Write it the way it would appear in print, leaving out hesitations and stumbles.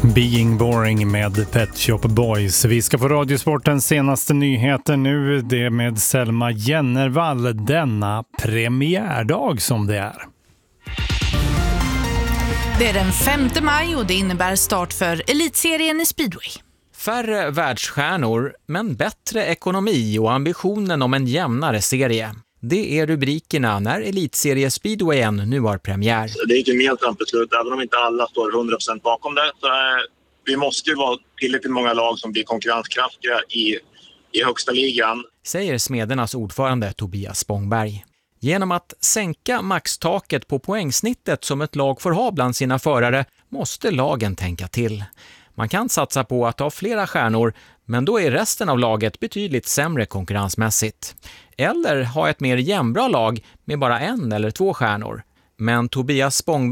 Being Boring med Pet Shop Boys. Vi ska få Radiosportens senaste nyheter nu. Det med Selma Jennervall denna premiärdag som det är. Det är den 5 maj och det innebär start för elitserien i speedway. Färre världsstjärnor, men bättre ekonomi och ambitionen om en jämnare serie. Det är rubrikerna när elitserie speedwayen nu har premiär. Det är ett gemensamt beslut, även om inte alla står 100% bakom det. Så vi måste ju vara tillräckligt många lag som blir konkurrenskraftiga i högsta ligan. Säger Smedernas ordförande Tobias Spångberg. Genom att sänka maxtaket på poängsnittet som ett lag får ha bland sina förare måste lagen tänka till. Man kan satsa på att ha flera stjärnor, men då är resten av laget betydligt sämre konkurrensmässigt. Eller ha ett mer jämnbra lag med bara 1 eller 2 stjärnor. Men Tobias Spångberg